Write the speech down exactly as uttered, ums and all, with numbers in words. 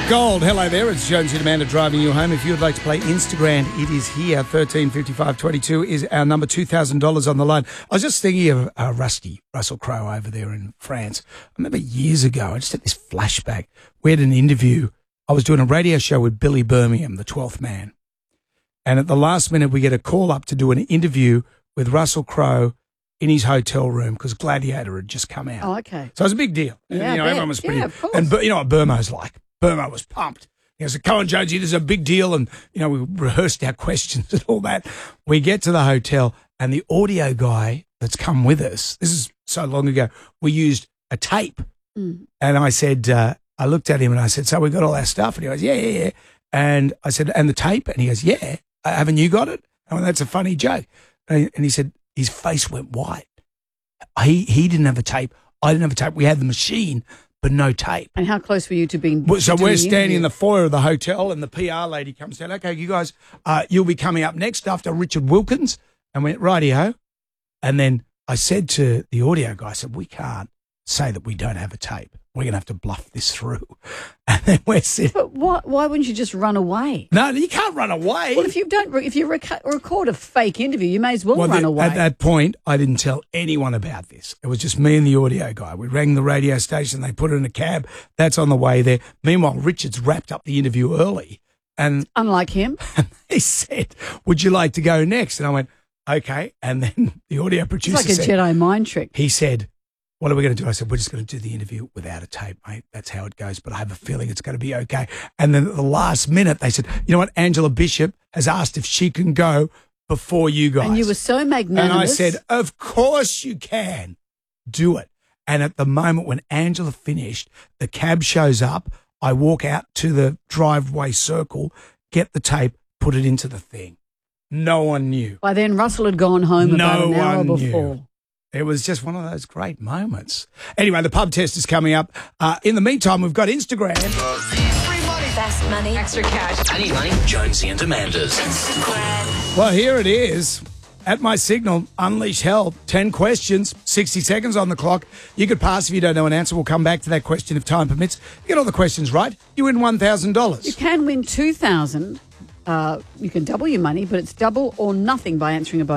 Gold. Hello there. It's Jonesy and Amanda driving you home. If you would like to play Instagram, it is here. thirteen fifty-five twenty-two is our number. two thousand dollars on the line. I was just thinking of uh, Rusty, Russell Crowe over there in France. I remember years ago, I just had this flashback. We had an interview. I was doing a radio show with Billy Birmingham, the twelfth man. And at the last minute, we get a call up to do an interview with Russell Crowe in his hotel room because Gladiator had just come out. Oh, okay. So it was a big deal. And, Yeah, you know, I bet. everyone was pretty. Yeah, of course. And, you know what Burmo's like? Burmo was pumped. He goes, come on, Jonesy, this is a big deal. And, you know, we rehearsed our questions and all that. We get to the hotel and the audio guy that's come with us, this is so long ago, we used a tape. Mm. And I said, uh, I looked at him and I said, so we got all our stuff? And he goes, yeah, yeah, yeah. And I said, and the tape? And he goes, yeah. Uh, haven't you got it? I went, that's a funny joke. And he, and he said, his face went white. He, he didn't have a tape. I didn't have a tape. We had the machine, but no tape. And how close were you to being? Well, so to we're doing the standing interview? in the foyer of the hotel, and the P R lady comes down. Okay, you guys, uh, you'll be coming up next after Richard Wilkins. And went, rightio. And then I said to the audio guy, I said, we can't say that we don't have a tape. We're going to have to bluff this through. And then we're sitting. But why, why wouldn't you just run away? No, you can't run away. Well, if you don't, if you rec- record a fake interview, you may as well, Well, run the- away. At that point, I didn't tell anyone about this. It was just me and the audio guy. We rang the radio station. They put it in a cab. That's on the way there. Meanwhile, Richard's wrapped up the interview early. And Unlike him. he said, would you like to go next? And I went, okay. And then the audio It's producer like a said, Jedi mind trick. he said, what are we going to do? I said, we're just going to do the interview without a tape, mate. That's how it goes. But I have a feeling it's going to be okay. And then at the last minute, they said, you know what? Angela Bishop has asked if she can go before you guys. And you were so magnanimous. And I said, of course you can. Do it. And at the moment when Angela finished, the cab shows up. I walk out to the driveway circle, get the tape, put it into the thing. No one knew. By then, Russell had gone home about No an hour one knew. before. It was just one of those great moments. Anyway, the pub test is coming up. Uh, in the meantime, we've got Instagram. Free money. Fast money. Extra cash. I need money. Jonesy and Amanda's. Instagram. Well, here it is. At my signal, unleash hell. ten questions, sixty seconds on the clock. You could pass if you don't know an answer. We'll come back to that question if time permits. You get all the questions right, you win one thousand dollars. You can win two thousand dollars. Uh, you can double your money, but it's double or nothing by answering a bonus